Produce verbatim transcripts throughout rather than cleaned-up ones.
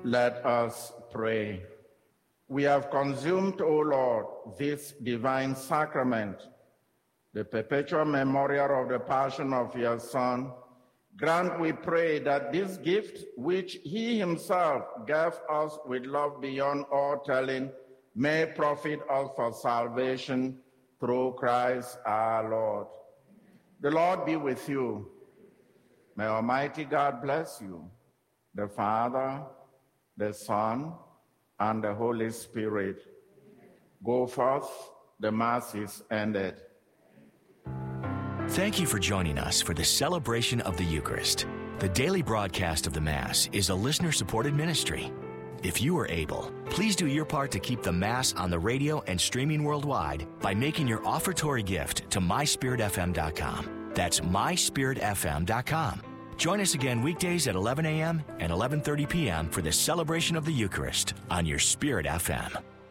Let us pray. We have consumed, O Lord, this divine sacrament, the perpetual memorial of the passion of your Son. Grant, we pray, that this gift, which he himself gave us with love beyond all telling, may profit us for salvation through Christ our Lord. The Lord be with you. May Almighty God bless you, the Father, the Son, and the Holy Spirit. Go forth, the Mass is ended. Thank you for joining us for the celebration of the Eucharist. The daily broadcast of the Mass is a listener-supported ministry. If you are able, please do your part to keep the Mass on the radio and streaming worldwide by making your offertory gift to my spirit f m dot com. That's my spirit f m dot com. Join us again weekdays at eleven a.m. and eleven thirty p.m. for the celebration of the Eucharist on your Spirit F M.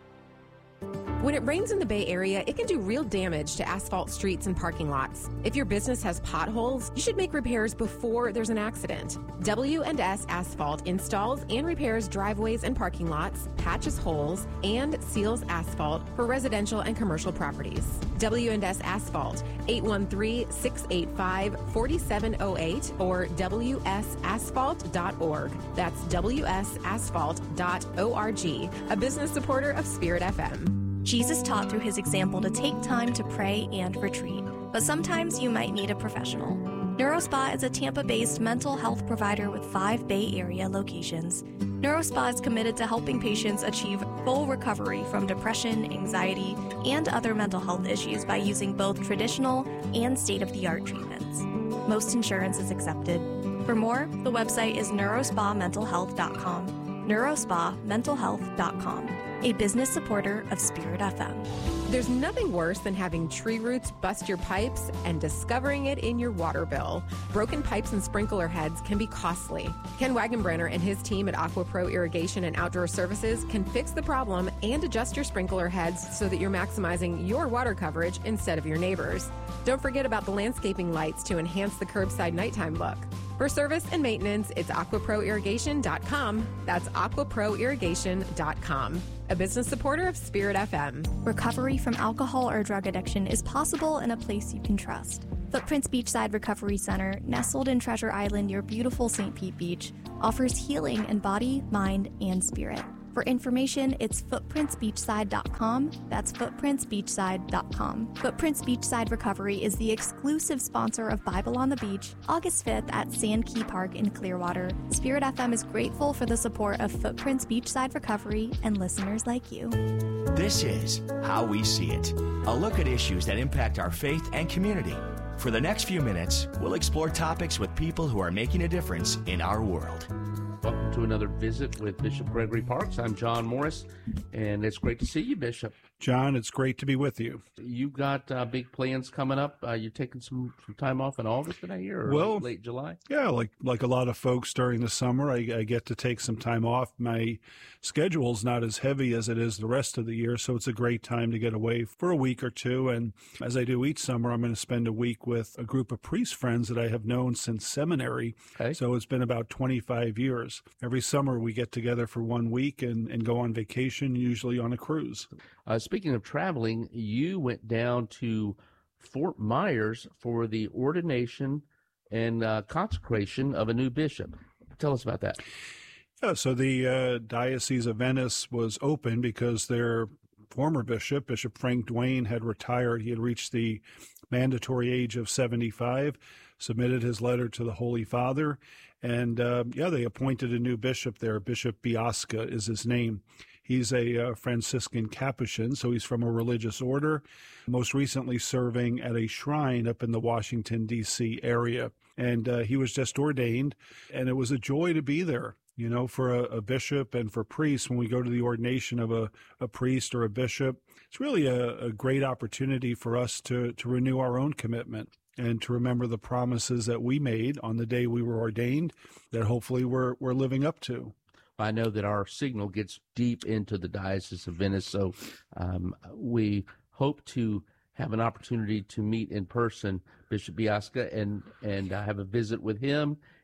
When it rains in the Bay Area, it can do real damage to asphalt streets and parking lots. If your business has potholes, you should make repairs before there's an accident. W and S Asphalt installs and repairs driveways and parking lots, patches holes, and seals asphalt for residential and commercial properties. W and S Asphalt, eight one three, six eight five, four seven zero eight or w s asphalt dot org. That's w s asphalt dot org, a business supporter of Spirit F M. Jesus taught through his example to take time to pray and retreat, but sometimes you might need a professional. NeuroSpa is a Tampa-based mental health provider with five Bay Area locations. NeuroSpa is committed to helping patients achieve full recovery from depression, anxiety, and other mental health issues by using both traditional and state-of-the-art treatments. Most insurance is accepted. For more, the website is neurospa mental health dot com. neurospa mental health dot com, a business supporter of Spirit F M. There's nothing worse than having tree roots bust your pipes and discovering it in your water bill. Broken pipes and sprinkler heads can be costly. Ken Wagenbrenner and his team at AquaPro Irrigation and Outdoor Services can fix the problem and adjust your sprinkler heads so that you're maximizing your water coverage instead of your neighbors. Don't forget about the landscaping lights to enhance the curbside nighttime look. For service and maintenance, it's aqua pro irrigation dot com. That's aqua pro irrigation dot com, a business supporter of Spirit F M. Recovery from alcohol or drug addiction is possible in a place you can trust. Footprints Beachside Recovery Center, nestled in Treasure Island near beautiful Saint Pete Beach, offers healing in body, mind, and spirit. For information, it's footprints beachside dot com. That's footprints beachside dot com. Footprints Beachside Recovery is the exclusive sponsor of Bible on the Beach, August fifth at Sand Key Park in Clearwater. Spirit F M is grateful for the support of Footprints Beachside Recovery and listeners like you. This is How We See It, a look at issues that impact our faith and community. For the next few minutes, we'll explore topics with people who are making a difference in our world. Welcome to another visit with Bishop Gregory Parks. I'm John Morris, and it's great to see you, Bishop. John, it's great to be with you. You've got uh, big plans coming up. Uh, you're taking some, some time off in August of that year, or well, late, late July? Yeah, like like a lot of folks during the summer, I, I get to take some time off. My schedule's not as heavy as it is the rest of the year, so it's a great time to get away for a week or two. And as I do each summer, I'm going to spend a week with a group of priest friends that I have known since seminary. Okay. So it's been about twenty-five years. Every summer we get together for one week and, and go on vacation, usually on a cruise. Uh, speaking of traveling, you went down to Fort Myers for the ordination and uh, consecration of a new bishop. Tell us about that. Yeah, so the uh, Diocese of Venice was open because their former bishop, Bishop Frank Duane, had retired. He had reached the mandatory age of seventy-five, submitted his letter to the Holy Father, and uh, yeah, they appointed a new bishop there. Bishop Biasca is his name. He's a uh, Franciscan Capuchin, so he's from a religious order, most recently serving at a shrine up in the Washington, D C area. And uh, he was just ordained, and it was a joy to be there, you know, for a, a bishop and for priests. When we go to the ordination of a, a priest or a bishop, it's really a, a great opportunity for us to, to renew our own commitment and to remember the promises that we made on the day we were ordained that hopefully we're, we're living up to. I know that our signal gets deep into the Diocese of Venice, so um, we hope to have an opportunity to meet in person Bishop Biasca and, and uh, have a visit with him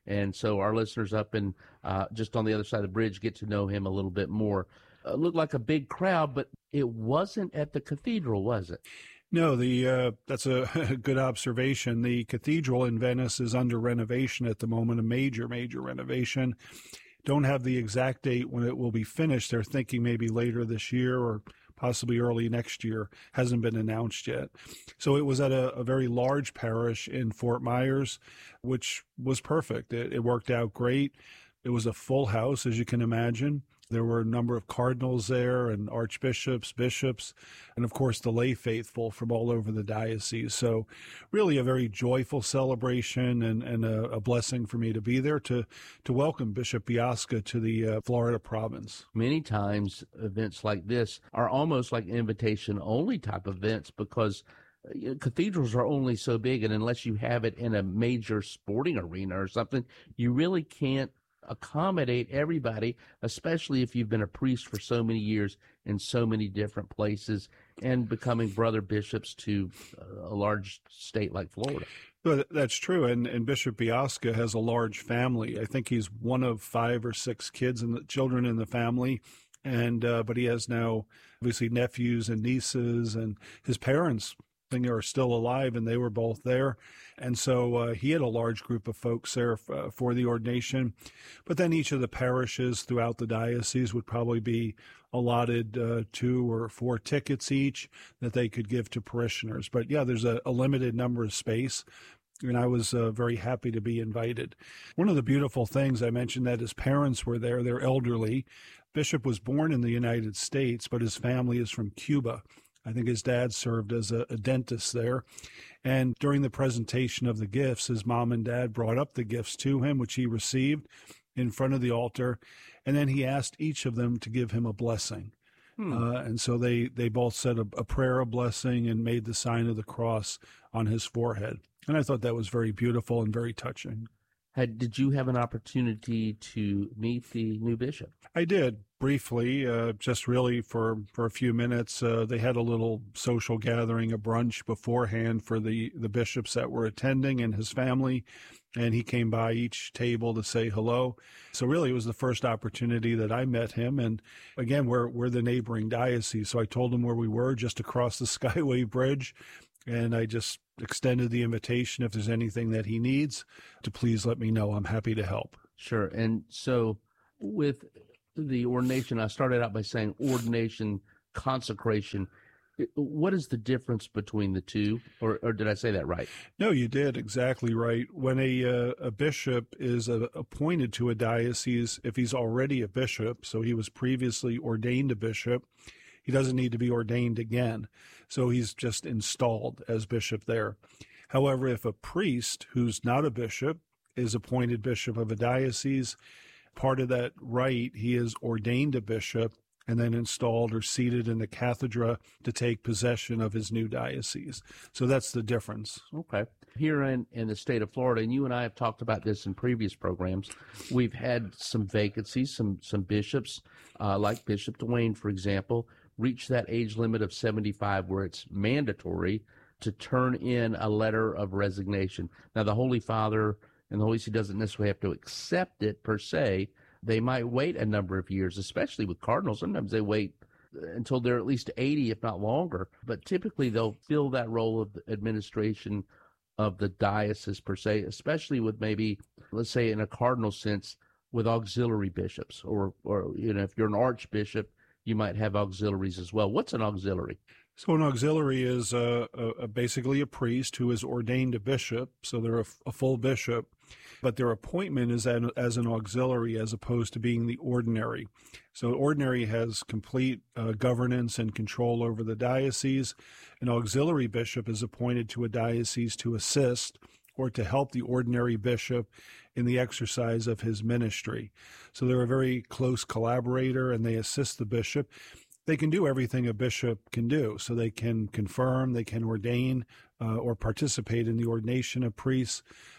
And so our listeners up in uh, just on the other side of the bridge get to know him a little bit more. Uh, looked like a big crowd, but it wasn't at the cathedral, was it? No, the uh, that's a good observation. The cathedral in Venice is under renovation at the moment, a major, major renovation. Don't have the exact date when it will be finished. They're thinking maybe later this year or possibly early next year. Hasn't been announced yet. So it was at a, a very large parish in Fort Myers, which was perfect. It, it worked out great. It was a full house, as you can imagine. There were a number of cardinals there and archbishops, bishops, and of course the lay faithful from all over the diocese. So really a very joyful celebration and, and a, a blessing for me to be there to, to welcome Bishop Biasca to the uh, Florida province. Many times events like this are almost like invitation-only type events because you know, cathedrals are only so big, and unless you have it in a major sporting arena or something, you really can't accommodate everybody, especially if you've been a priest for so many years in so many different places and becoming brother bishops to a large state like Florida. But that's true, and, and Bishop Biasca has a large family. I think he's one of five or six kids and children in the family, and uh, but he has now obviously nephews and nieces, and his parents are still alive, and they were both there. And so uh, he had a large group of folks there f- uh, for the ordination. But then each of the parishes throughout the diocese would probably be allotted uh, two or four tickets each that they could give to parishioners. But yeah, there's a, a limited number of space. And I was uh, very happy to be invited. One of the beautiful things, I mentioned that his parents were there. They're elderly. Bishop was born in the United States, but his family is from Cuba. I think his dad served as a, a dentist there. And during the presentation of the gifts, his mom and dad brought up the gifts to him, which he received in front of the altar. And then he asked each of them to give him a blessing. Hmm. Uh, and so they, they both said a, a prayer of blessing and made the sign of the cross on his forehead. And I thought that was very beautiful and very touching. Had, did you have an opportunity to meet the new bishop? I did, briefly, uh, just really for, for a few minutes. Uh, they had a little social gathering, a brunch beforehand for the, the bishops that were attending and his family, and he came by each table to say hello. So really it was the first opportunity that I met him. And again, we're, we're the neighboring diocese, so I told him where we were, just across the Skyway Bridge, and I just extended the invitation if there's anything that he needs to please let me know. I'm happy to help. Sure. And so with the ordination, I started out by saying ordination, consecration. What is the difference between the two? Or, or did I say that right? No, you did exactly right. When a, uh, a bishop is uh, appointed to a diocese, if he's already a bishop, so he was previously ordained a bishop, he doesn't need to be ordained again. So he's just installed as bishop there. However, if a priest who's not a bishop is appointed bishop of a diocese, part of that rite, he is ordained a bishop and then installed or seated in the cathedra to take possession of his new diocese. So that's the difference. Okay. Here in, in the state of Florida, and you and I have talked about this in previous programs, we've had some vacancies, some, some bishops, uh, like Bishop Dwayne, for example, reach that age limit of seventy-five where it's mandatory to turn in a letter of resignation. Now, the Holy Father and the Holy See doesn't necessarily have to accept it per se. They might wait a number of years, especially with cardinals. Sometimes they wait until they're at least eighty, if not longer. But typically they'll fill that role of administration of the diocese per se, especially with maybe, let's say in a cardinal sense, with auxiliary bishops. Or, or you know, if you're an archbishop, you might have auxiliaries as well. What's an auxiliary? So an auxiliary is uh, a, a, basically a priest who is ordained a bishop, so they're a, a full bishop, but their appointment is an, as an auxiliary as opposed to being the ordinary. So ordinary has complete uh, governance and control over the diocese. An auxiliary bishop is appointed to a diocese to assist or to help the ordinary bishop in the exercise of his ministry. So they're a very close collaborator, and they assist the bishop. They can do everything a bishop can do. So they can confirm, they can ordain uh, or participate in the ordination of priests,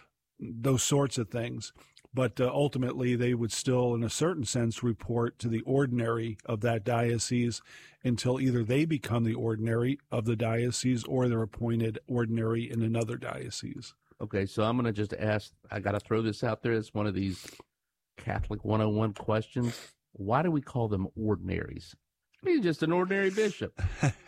those sorts of things. But uh, ultimately, they would still, in a certain sense, report to the ordinary of that diocese until either they become the ordinary of the diocese or they're appointed ordinary in another diocese. Okay, so I'm going to just ask, I got to throw this out there. It's one of these Catholic one oh one questions. Why do we call them ordinaries? He's just an ordinary bishop.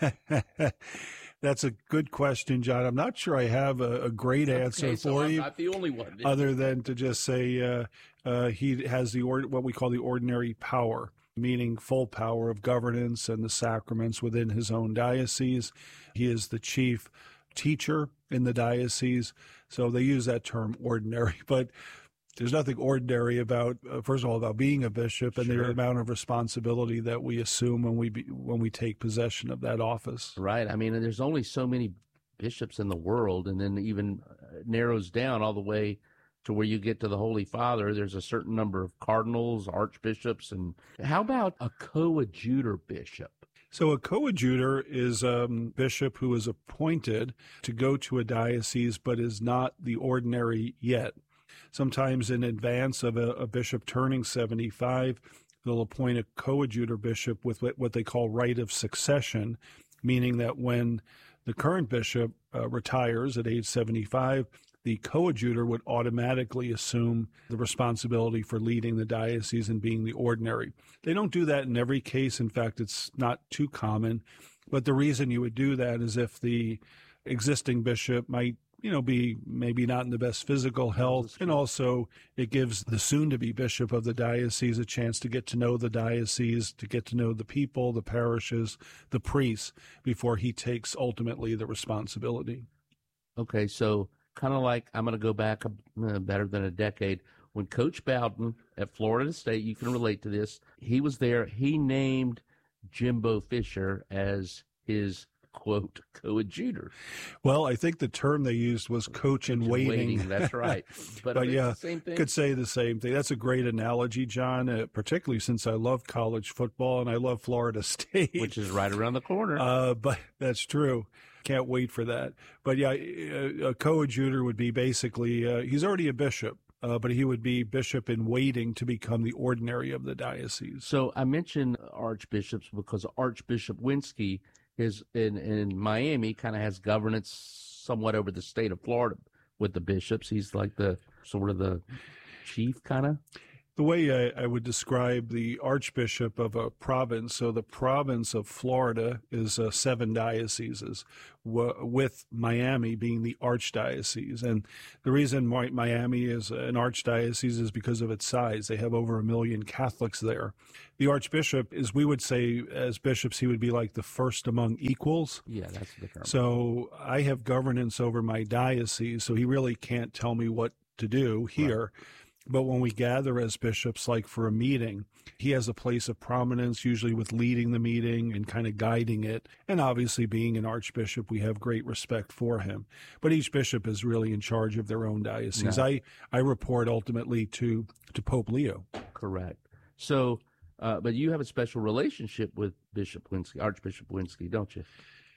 That's a good question, John. I'm not sure I have a, a great answer okay, for so I'm you. not the only one. Other than to just say uh, uh, he has the or, what we call the ordinary power, meaning full power of governance and the sacraments within his own diocese. He is the chief teacher in the diocese, so they use that term ordinary, but there's nothing ordinary about, uh, first of all, about being a bishop and Sure. the amount of responsibility that we assume when we be, when we take possession of that office. Right. I mean, there's only so many bishops in the world, and then even narrows down all the way to where you get to the Holy Father. There's a certain number of cardinals, archbishops, and how about a coadjutor bishop? So a coadjutor is a um, bishop who is appointed to go to a diocese but is not the ordinary yet. Sometimes in advance of a, a bishop turning seventy-five, they'll appoint a coadjutor bishop with what they call right of succession, meaning that when the current bishop uh, retires at age seventy-five, the coadjutor would automatically assume the responsibility for leading the diocese and being the ordinary. They don't do that in every case. In fact, it's not too common. But the reason you would do that is if the existing bishop might, you know, be maybe not in the best physical health. And also it gives the soon-to-be bishop of the diocese a chance to get to know the diocese, to get to know the people, the parishes, the priests, before he takes ultimately the responsibility. Okay, so kind of like, I'm going to go back uh, better than a decade. When Coach Bowden at Florida State, you can relate to this, he was there. He named Jimbo Fisher as his, quote, coadjutor. Well, I think the term they used was coach in waiting. waiting. That's right. But, but yeah, the same thing. Could say the same thing. That's a great analogy, John, uh, particularly since I love college football and I love Florida State. Which is right around the corner. Uh, but that's true. Can't wait for that. But yeah, a, a coadjutor would be basically, uh, he's already a bishop. Uh, but he would be bishop in waiting to become the ordinary of the diocese. So I mentioned archbishops because Archbishop Winski is in, in Miami, kind of has governance somewhat over the state of Florida with the bishops. He's like the sort of the chief kind of. The way I, I would describe the archbishop of a province, so the province of Florida is uh, seven dioceses, w- with Miami being the archdiocese. And the reason Mi- Miami is an archdiocese is because of its size. They have over a million Catholics there. The archbishop is, we would say, as bishops, he would be like the first among equals. Yeah, that's the term. So I have governance over my diocese, so he really can't tell me what to do here. Right. But when we gather as bishops, like for a meeting, he has a place of prominence, usually with leading the meeting and kind of guiding it. And obviously, being an archbishop, we have great respect for him. But each bishop is really in charge of their own diocese. No. I, I report ultimately to, to Pope Leo. Correct. So, uh, but you have a special relationship with Bishop Winski, Archbishop Winski, don't you?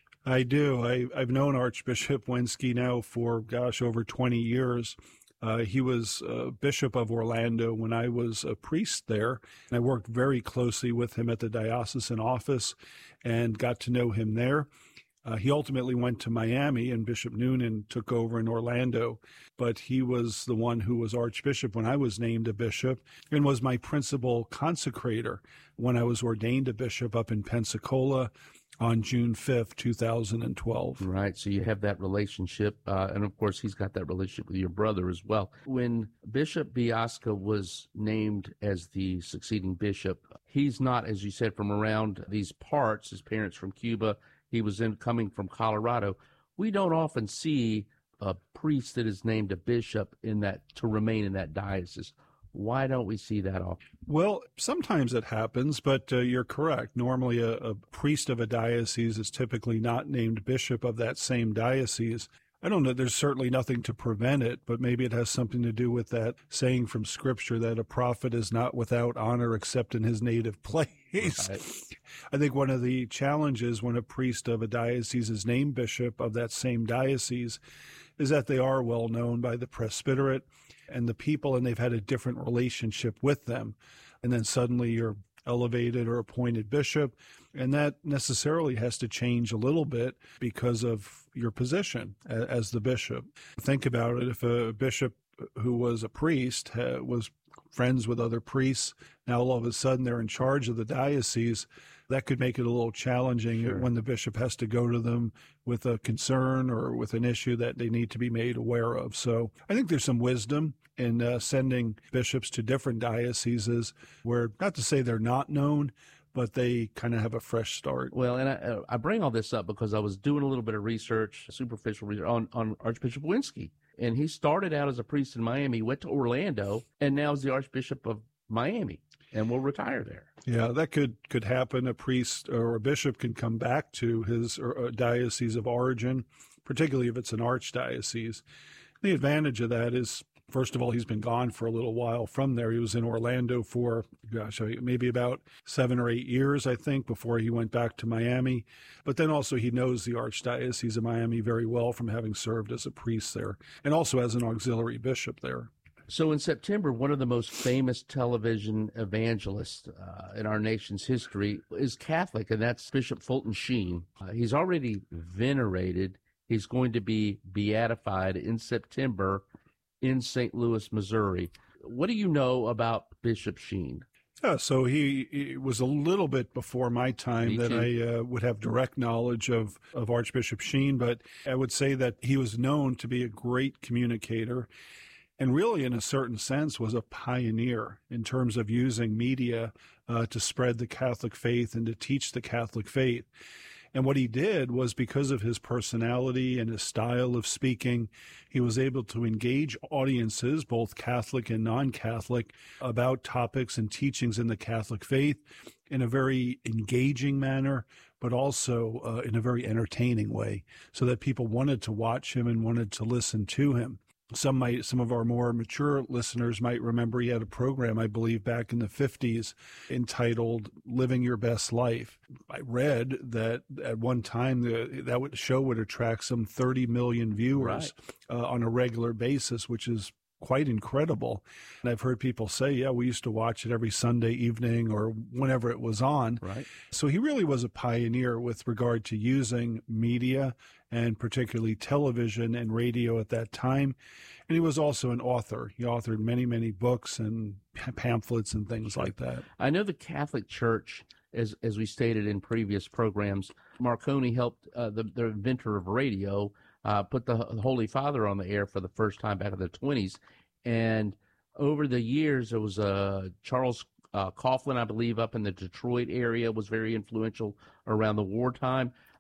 I do. I, I've known Archbishop Winski now for, gosh, over twenty years. Uh, he was uh, Bishop of Orlando when I was a priest there, and I worked very closely with him at the diocesan office and got to know him there. Uh, he ultimately went to Miami, and Bishop Noonan took over in Orlando, but he was the one who was Archbishop when I was named a bishop and was my principal consecrator when I was ordained a bishop up in Pensacola on June fifth, two thousand twelve. Right. So you have that relationship. Uh, and of course, he's got that relationship with your brother as well. When Bishop Biasca was named as the succeeding bishop, he's not, as you said, from around these parts. His parents from Cuba. He was in coming from Colorado. We don't often see a priest that is named a bishop in that to remain in that diocese. Why don't we see that often? Well, sometimes it happens, but uh, you're correct. Normally, a, a priest of a diocese is typically not named bishop of that same diocese. I don't know. There's certainly nothing to prevent it, but maybe it has something to do with that saying from Scripture that a prophet is not without honor except in his native place. Right. I think one of the challenges when a priest of a diocese is named bishop of that same diocese is that they are well known by the presbyterate and the people, and they've had a different relationship with them. And then suddenly you're elevated or appointed bishop, and that necessarily has to change a little bit because of your position as the bishop. Think about it. If a bishop who was a priest was friends with other priests, now all of a sudden they're in charge of the diocese, that could make it a little challenging sure. when the bishop has to go to them with a concern or with an issue that they need to be made aware of. So I think there's some wisdom in uh, sending bishops to different dioceses where, not to say they're not known, but they kind of have a fresh start. Well, and I, I bring all this up because I was doing a little bit of research, superficial research, on, on Archbishop Winsky. And he started out as a priest in Miami, went to Orlando, and now is the Archbishop of Miami, and will retire there. Yeah, that could, could happen. A priest or a bishop can come back to his or, uh, diocese of origin, particularly if it's an archdiocese. The advantage of that is, first of all, he's been gone for a little while from there. He was in Orlando for, gosh, maybe about seven or eight years, I think, before he went back to Miami. But then also he knows the Archdiocese of Miami very well from having served as a priest there and also as an auxiliary bishop there. So in September, one of the most famous television evangelists uh, in our nation's history is Catholic, and that's Bishop Fulton Sheen. Uh, he's already venerated. He's going to be beatified in September in Saint Louis, Missouri. What do you know about Bishop Sheen? Yeah, so he, he was a little bit before my time Me that too. I uh, would have direct knowledge of, of Archbishop Sheen, but I would say that he was known to be a great communicator and really, in a certain sense, was a pioneer in terms of using media uh, to spread the Catholic faith and to teach the Catholic faith. And what he did was, because of his personality and his style of speaking, he was able to engage audiences, both Catholic and non-Catholic, about topics and teachings in the Catholic faith in a very engaging manner, but also uh, in a very entertaining way, so that people wanted to watch him and wanted to listen to him. Some might, some of our more mature listeners might remember he had a program, I believe, back in the fifties entitled Living Your Best Life. I read that at one time the, that would, show would attract some thirty million viewers right. uh, on a regular basis, which is quite incredible. And I've heard people say, yeah, we used to watch it every Sunday evening or whenever it was on. Right. So he really was a pioneer with regard to using media and particularly television and radio at that time. And he was also an author. He authored many, many books and pamphlets and things like that. I know the Catholic Church, as as we stated in previous programs, Marconi helped uh, the, the inventor of radio uh, put the Holy Father on the air for the first time back in the twenties. And over the years, there was uh, Charles uh, Coughlin, I believe, up in the Detroit area, was very influential around the wartime.